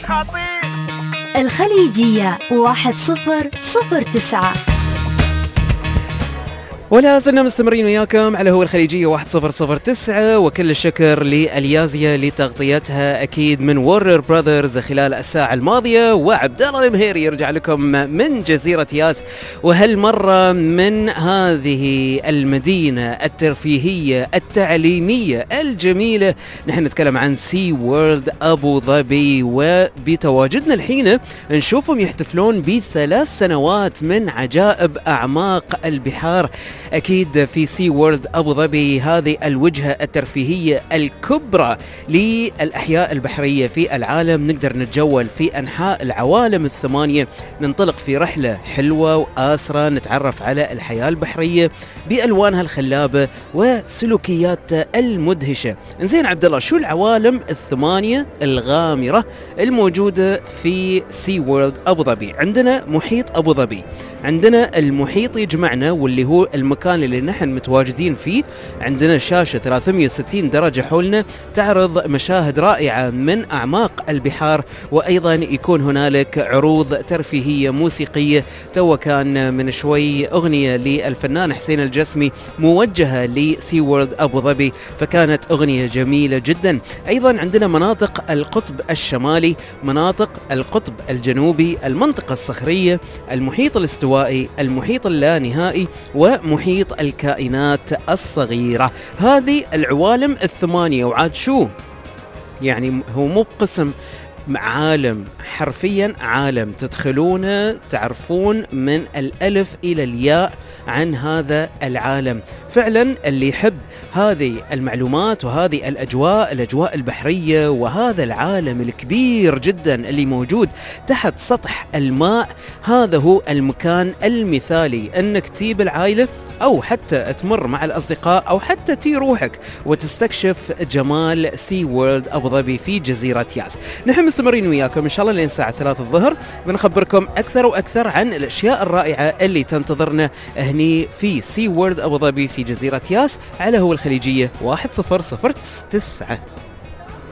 الخليجية 1009. ولا زلنا مستمرين وياكم على هو الخليجية 1009، وكل الشكر لأليازيا لتغطيتها أكيد من وورنر براذرز خلال الساعة الماضية، وعبد الله المهيري يرجع لكم من جزيرة ياس، وهالمرة من هذه المدينة الترفيهية التعليمية الجميلة. نحن نتكلم عن سي وورلد أبو ظبي، وبتواجدنا الحين نشوفهم يحتفلون ب3 سنوات من عجائب أعماق البحار. أكيد في سي وورلد أبو ظبي هذه الوجهة الترفيهية الكبرى للأحياء البحرية في العالم. نقدر نتجول في أنحاء العوالم ال8، ننطلق في رحلة حلوة وآسرة، نتعرف على الحياة البحرية بألوانها الخلابة وسلوكيات المدهشة. إنزين عبد الله، شو العوالم ال8 الغامرة الموجودة في سي وورلد أبو ظبي؟ عندنا محيط أبو ظبي، عندنا المحيط يجمعنا واللي هو المكان اللي نحن متواجدين فيه. عندنا شاشة 360 درجة حولنا تعرض مشاهد رائعة من أعماق البحار، وأيضا يكون هنالك عروض ترفيهية موسيقية. تو كان من شوي أغنية للفنان حسين الجسمي موجهة لسي وورلد أبو ظبي، فكانت أغنية جميلة جدا. أيضا عندنا مناطق القطب الشمالي، مناطق القطب الجنوبي، المنطقة الصخرية، المحيط الاستوائي، المحيط اللانهائي، ومحيط الكائنات الصغيرة. هذه العوالم ال8. وعاد شو يعني، هو مو بقسم عالم، حرفيا عالم تدخلونه تعرفون من الألف إلى الياء عن هذا العالم. فعلا اللي يحب هذه المعلومات وهذه الأجواء البحرية وهذا العالم الكبير جدا اللي موجود تحت سطح الماء، هذا هو المكان المثالي أنك تجيب العائلة أو حتى تمر مع الأصدقاء أو حتى تي روحك وتستكشف جمال سي وورلد أبو ظبي في جزيرة ياس. نحن مستمرين وياكم إن شاء الله لين الساعة 3 الظهر، بنخبركم أكثر وأكثر عن الأشياء الرائعة اللي تنتظرنا هني في سي وورلد أبو ظبي في جزيرة ياس على هو الخليجية 1009.